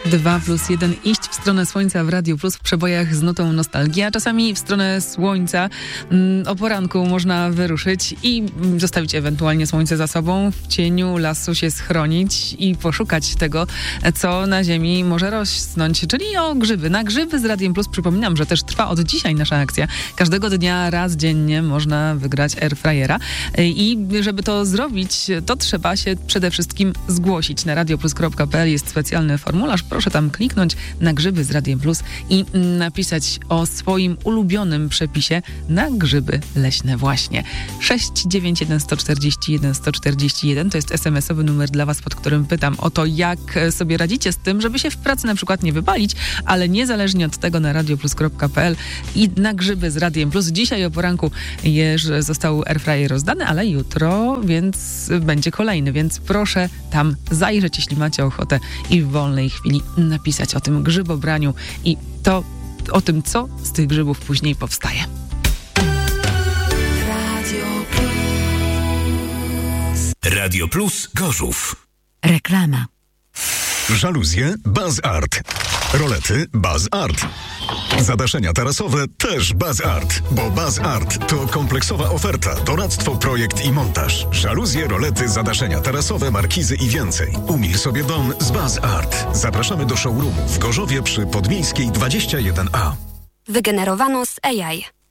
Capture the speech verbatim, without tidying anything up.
dwa plus jeden. Iść w stronę słońca w Radiu Plus w przebojach z nutą nostalgii, a czasami w stronę słońca mm, o poranku można wyruszyć i mm, zostawić ewentualnie słońce za sobą, w cieniu lasu się schronić i poszukać tego, co na ziemi może rosnąć, czyli o grzyby. Na grzyby z Radiem Plus przypominam, że też trwa od dzisiaj nasza akcja. Każdego dnia, raz dziennie można wygrać airfryera i żeby to zrobić, to trzeba się przede wszystkim zgłosić. Na radioplus kropka p l jest specjalny formularz. Proszę tam kliknąć na grzyby z Radiem Plus i napisać o swoim ulubionym przepisie na grzyby leśne właśnie. sześć dziewięć jeden sto czterdzieści jeden sto czterdzieści jeden to jest es em esowy numer dla was, pod którym pytam o to, jak sobie radzicie z tym, żeby się w pracy na przykład nie wypalić, ale niezależnie od tego na radioplus kropka p l i na grzyby z Radiem Plus. Dzisiaj o poranku już został airfryer rozdany, ale jutro, więc będzie kolejny, więc proszę tam zajrzeć, jeśli macie ochotę i w wolnej chwili napisać o tym grzybobraniu i to o tym, co z tych grzybów później powstaje. Radio Plus. Radio Plus Gorzów. Reklama. Żaluzje Baz Art. Rolety Baz Art. Zadaszenia tarasowe też Baz Art, bo Baz Art to kompleksowa oferta, doradztwo, projekt i montaż. Żaluzje, rolety, zadaszenia tarasowe, markizy i więcej. Umil sobie dom z Baz Art. Zapraszamy do showroomu w Gorzowie przy Podmiejskiej dwadzieścia jeden a. Wygenerowano z A I.